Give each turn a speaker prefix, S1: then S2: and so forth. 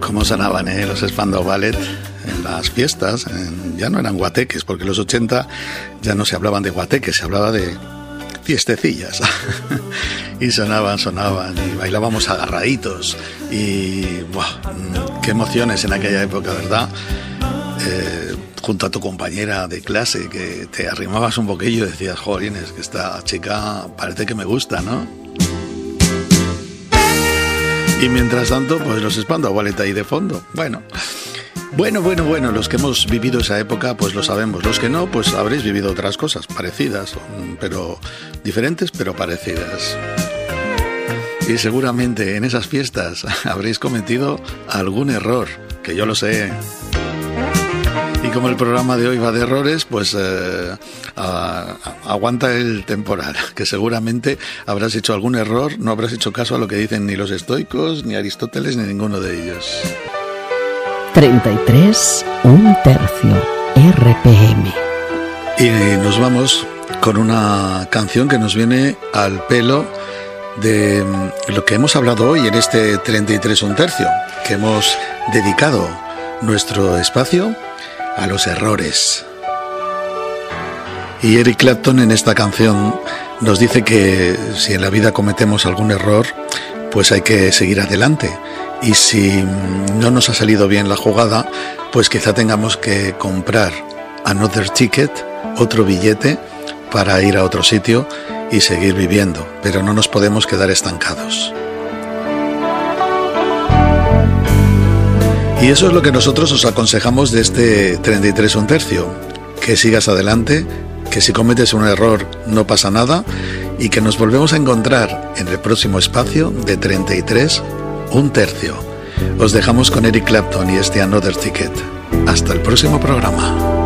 S1: cómo sonaban los Spandau Ballet en las fiestas. Ya no eran guateques, porque en los 80 ya no se hablaban de guateques, se hablaba de fiestecillas. Y sonaban y bailábamos agarraditos. Y ¡buah! Qué emociones en aquella época, ¿verdad? Junto a tu compañera de clase, que te arrimabas un poquillo y decías, jolines, que esta chica parece que me gusta, ¿no? Y mientras tanto, pues los Spandau Ballet ahí de fondo. Bueno, los que hemos vivido esa época, pues lo sabemos. Los que no, pues habréis vivido otras cosas parecidas, pero diferentes, pero parecidas. Y seguramente en esas fiestas habréis cometido algún error, que yo lo sé. Y como el programa de hoy va de errores, pues aguanta el temporal, que seguramente habrás hecho algún error, no habrás hecho caso a lo que dicen ni los estoicos, ni Aristóteles, ni ninguno de ellos.
S2: 33 1/3 RPM.
S1: Y nos vamos con una canción que nos viene al pelo de lo que hemos hablado hoy en este 33 1/3, que hemos dedicado nuestro espacio a los errores. Y Eric Clapton en esta canción nos dice que si en la vida cometemos algún error, pues hay que seguir adelante. Y si no nos ha salido bien la jugada, pues quizá tengamos que comprar another ticket, otro billete, para ir a otro sitio y seguir viviendo. Pero no nos podemos quedar estancados. Y eso es lo que nosotros os aconsejamos de este 33 1/3, que sigas adelante, que si cometes un error no pasa nada y que nos volvemos a encontrar en el próximo espacio de 33 1/3. Os dejamos con Eric Clapton y este Another Ticket. Hasta el próximo programa.